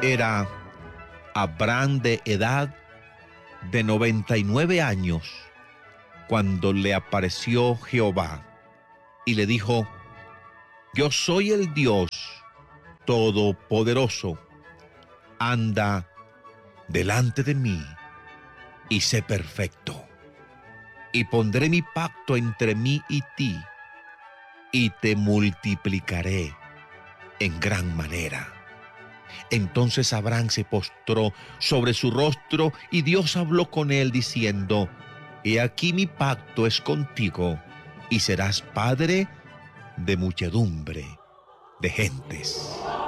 Era Abraham de edad de 99 años cuando le apareció Jehová y le dijo: yo soy el Dios Todopoderoso, anda delante de mí y sé perfecto, y pondré mi pacto entre mí y ti, y te multiplicaré en gran manera. Entonces Abraham se postró sobre su rostro y Dios habló con él diciendo: he aquí mi pacto es contigo y serás padre de muchedumbre de gentes.